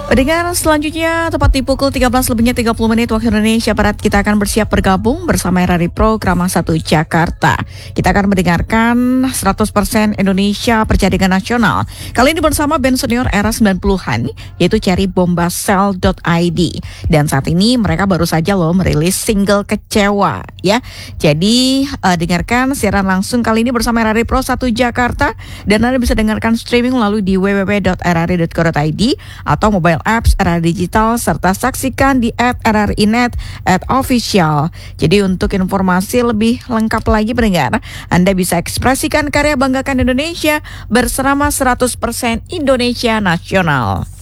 Pendengar selanjutnya tepat di pukul 13 lebihnya 30 menit waktu Indonesia Barat, kita akan bersiap bergabung bersama RRI Pro Krama 1 Jakarta. Kita akan mendengarkan 100% Indonesia Perjaringan Nasional. Kali ini bersama band senior era 90-an yaitu Cherrybombashell.id. Dan saat ini mereka baru saja merilis single Kecewa ya. Jadi dengarkan siaran langsung kali ini bersama RRI Pro 1 Jakarta, dan Anda bisa dengarkan streaming melalui di www.rri.co.id atau mobile apps RRI Digital, serta saksikan di @rrinet @official. Jadi untuk informasi lebih lengkap lagi pendengar, Anda bisa ekspresikan karya banggakan Indonesia bersama 100% Indonesia Nasional.